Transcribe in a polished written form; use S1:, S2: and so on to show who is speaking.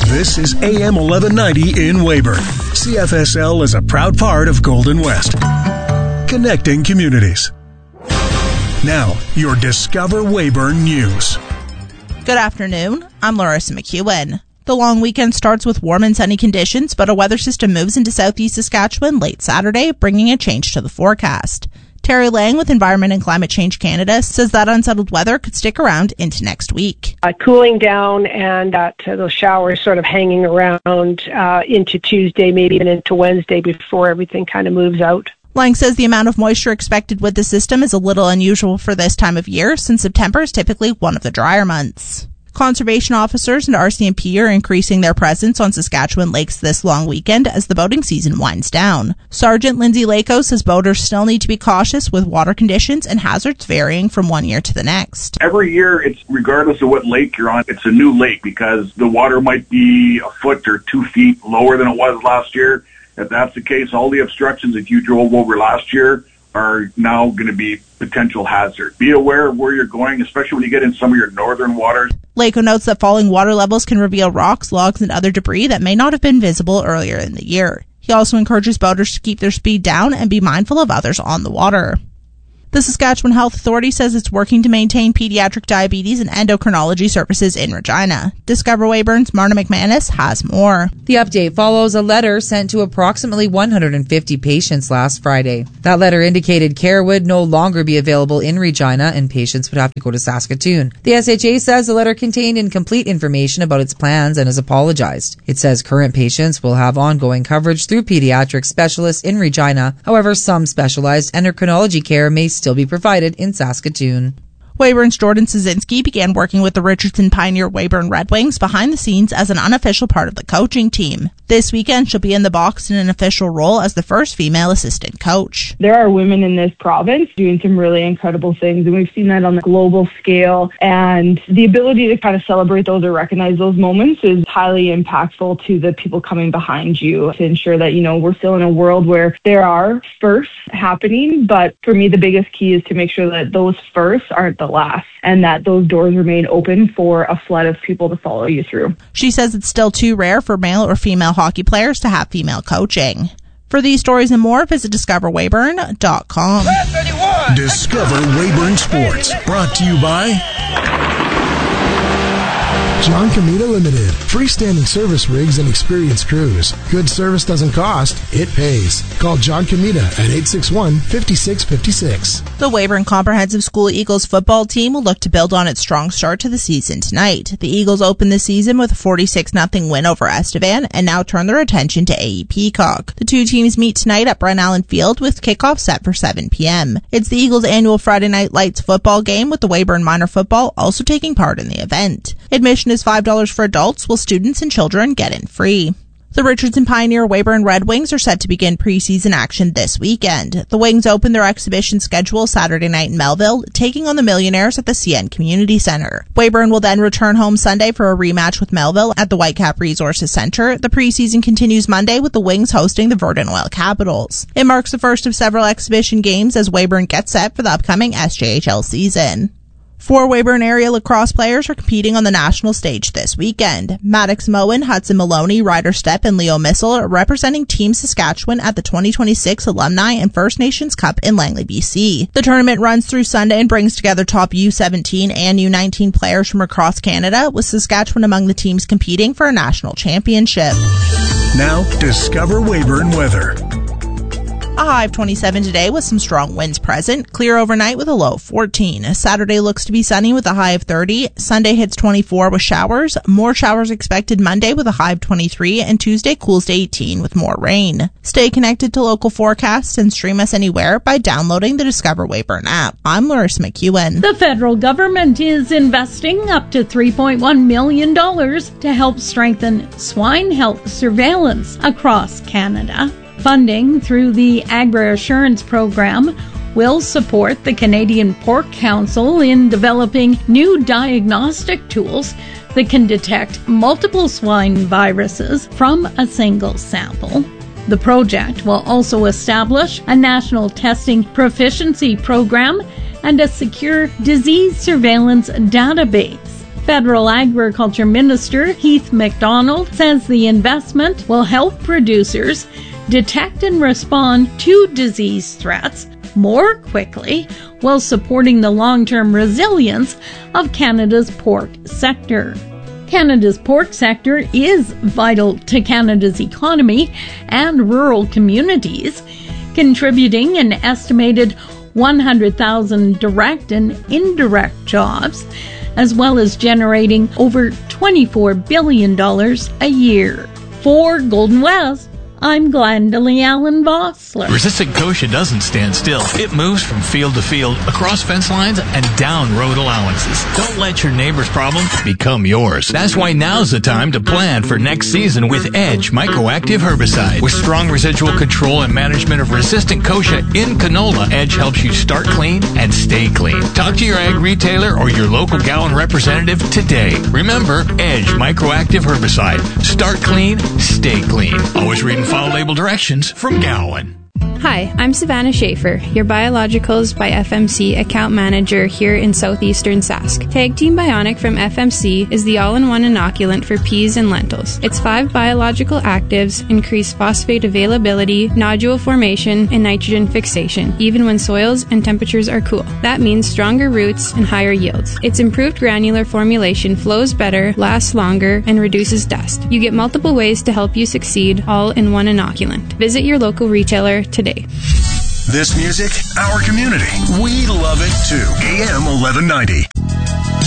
S1: This is AM 1190 in Weyburn. CFSL is a proud part of Golden West. Connecting communities. Now, your Discover Weyburn News.
S2: Good afternoon. I'm Larissa McEwen. The long weekend starts with warm and sunny conditions, but a weather system moves into southeast Saskatchewan late Saturday, bringing a change to the forecast. Terry Lang with Environment and Climate Change Canada says that unsettled weather could stick around into next week.
S3: Cooling down and those showers sort of hanging around into Tuesday, maybe even into Wednesday before everything kind of moves out.
S2: Lang says the amount of moisture expected with the system is a little unusual for this time of year, since September is typically one of the drier months. Conservation officers and RCMP are increasing their presence on Saskatchewan lakes this long weekend as the boating season winds down. Sergeant Lindsay Lako says boaters still need to be cautious with water conditions and hazards varying from one year to the next.
S4: Every year, it's regardless of what lake you're on, it's a new lake because the water might be a foot or 2 feet lower than it was last year. If that's the case, all the obstructions that you drove over last year are now going to be potential hazard. Be aware of where you're going, especially when you get in some of your northern waters.
S2: Lako notes that falling water levels can reveal rocks, logs, and other debris that may not have been visible earlier in the year. He also encourages boaters to keep their speed down and be mindful of others on the water. The Saskatchewan Health Authority says it's working to maintain pediatric diabetes and endocrinology services in Regina. Discover Weyburn's Marna McManus has more.
S5: The update follows a letter sent to approximately 150 patients last Friday. That letter indicated care would no longer be available in Regina and patients would have to go to Saskatoon. The SHA says the letter contained incomplete information about its plans and has apologized. It says current patients will have ongoing coverage through pediatric specialists in Regina. However, some specialized endocrinology care may still be provided in Saskatoon.
S2: Weyburn's Jordan Szynski began working with the Richardson Pioneer Weyburn Red Wings behind the scenes as an unofficial part of the coaching team. This weekend, she'll be in the box in an official role as the first female assistant coach.
S6: There are women in this province doing some really incredible things, and we've seen that on the global scale. And the ability to kind of celebrate those or recognize those moments is highly impactful to the people coming behind you to ensure that, we're still in a world where there are firsts happening. But for me, the biggest key is to make sure that those firsts aren't the last and that those doors remain open for a flood of people to follow you through.
S2: She says it's still too rare for male or female hockey players to have female coaching. For these stories and more, visit discoverweyburn.com.
S1: Discover Weyburn Sports, brought to you by John Comita Limited. Freestanding service rigs and experienced crews. Good service doesn't cost, it pays. Call John Comita at 861-5656.
S2: The Weyburn Comprehensive School Eagles football team will look to build on its strong start to the season tonight. The Eagles opened the season with a 46-0 win over Estevan and now turn their attention to AE Peacock. The two teams meet tonight at Brent Allen Field with kickoff set for 7 p.m. It's the Eagles' annual Friday Night Lights football game, with the Weyburn Minor Football also taking part in the event. Admission is $5 for adults, while students and children get in free. The Richardson Pioneer Weyburn Red Wings are set to begin preseason action this weekend. The Wings open their exhibition schedule Saturday night in Melville, taking on the Millionaires at the CN Community Centre. Weyburn will then return home Sunday for a rematch with Melville at the Whitecap Resources Centre. The preseason continues Monday with the Wings hosting the Verdun Oil Capitals. It marks the first of several exhibition games as Weyburn gets set for the upcoming SJHL season. 4 Weyburn area lacrosse players are competing on the national stage this weekend. Maddox Moen, Hudson Maloney, Ryder Stepp, and Leo Missel are representing Team Saskatchewan at the 2026 Alumni and First Nations Cup in Langley, BC. The tournament runs through Sunday and brings together top U17 and U19 players from across Canada, with Saskatchewan among the teams competing for a national championship.
S1: Now, Discover Weyburn weather.
S2: A high of 27 today with some strong winds present. Clear overnight with a low of 14. Saturday looks to be sunny with a high of 30. Sunday hits 24 with showers. More showers expected Monday with a high of 23. And Tuesday cools to 18 with more rain. Stay connected to local forecasts and stream us anywhere by downloading the Discover Weyburn app. I'm Larissa McEwen.
S7: The federal government is investing up to $3.1 million to help strengthen swine health surveillance across Canada. Funding through the Agri-Assurance Program will support the Canadian Pork Council in developing new diagnostic tools that can detect multiple swine viruses from a single sample. The project will also establish a national testing proficiency program and a secure disease surveillance database. Federal Agriculture Minister Heath MacDonald says the investment will help producers detect and respond to disease threats more quickly while supporting the long-term resilience of Canada's pork sector. Canada's pork sector is vital to Canada's economy and rural communities, contributing an estimated 100,000 direct and indirect jobs, as well as generating over $24 billion a year. For Golden West, I'm Glendalee Allen Vossler.
S8: Resistant kochia doesn't stand still. It moves from field to field, across fence lines, and down road allowances. Don't let your neighbor's problem become yours. That's why now's the time to plan for next season with Edge Microactive Herbicide. With strong residual control and management of resistant kochia in canola, Edge helps you start clean and stay clean. Talk to your ag retailer or your local Gowan representative today. Remember, Edge Microactive Herbicide. Start clean, stay clean. Always read and follow label directions from Gowan.
S9: Hi, I'm Savannah Schaefer, your Biologicals by FMC account manager here in southeastern Sask. Tag Team Bionic from FMC is the all-in-one inoculant for peas and lentils. Its 5 biological actives increase phosphate availability, nodule formation, and nitrogen fixation, even when soils and temperatures are cool. That means stronger roots and higher yields. Its improved granular formulation flows better, lasts longer, and reduces dust. You get multiple ways to help you succeed, all in one inoculant. Visit your local retailer today.
S1: This music, our community. We love it too. AM 1190.